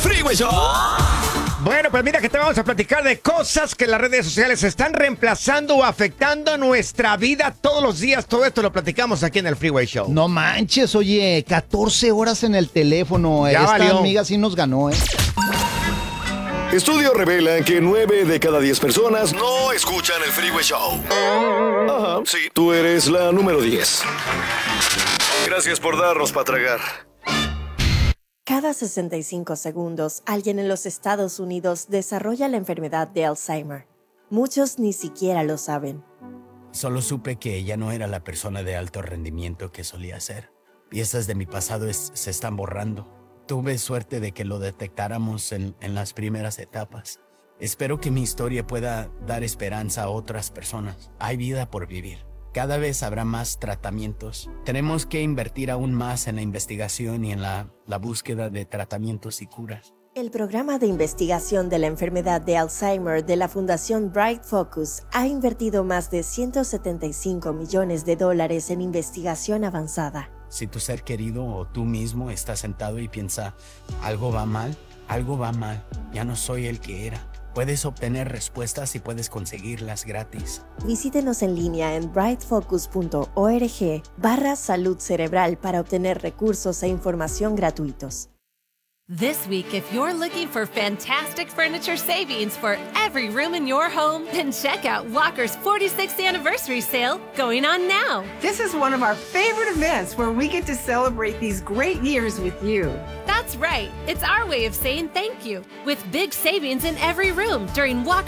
Freeway Show. Bueno, pues mira que te vamos a platicar de cosas que las redes sociales están reemplazando o afectando nuestra vida todos los días. Todo esto lo platicamos aquí en el Freeway Show. No manches, oye, 14 horas en el teléfono. Ya Esta valió. amiga sí nos ganó, ¿eh? Estudios revelan que 9 de cada 10 personas no escuchan el Freeway Show. Ajá, sí, tú eres la número 10. Gracias por darnos para tragar. Cada 65 segundos, alguien en los Estados Unidos desarrolla la enfermedad de Alzheimer. Muchos ni siquiera lo saben. Solo supe que ella no era la persona de alto rendimiento que solía ser. Piezas de mi pasado se están borrando. Tuve suerte de que lo detectáramos en las primeras etapas. Espero que mi historia pueda dar esperanza a otras personas. Hay vida por vivir. Cada vez habrá más tratamientos. Tenemos que invertir aún más en la investigación y en la búsqueda de tratamientos y curas. El programa de investigación de la enfermedad de Alzheimer de la Fundación Bright Focus ha invertido más de $175 millones en investigación avanzada. Si tu ser querido o tú mismo estás sentado y piensa, algo va mal, ya no soy el que era. Puedes obtener respuestas y puedes conseguirlas gratis. Visítenos en línea en brightfocus.org/salud cerebral para obtener recursos e información gratuitos. This week, if you're looking for fantastic furniture savings for every room in your home, then check out Walker's 46th anniversary sale going on now. This is one of our favorite events where we get to celebrate these great years with you. That's right. It's our way of saying thank you, with big savings in every room during Walker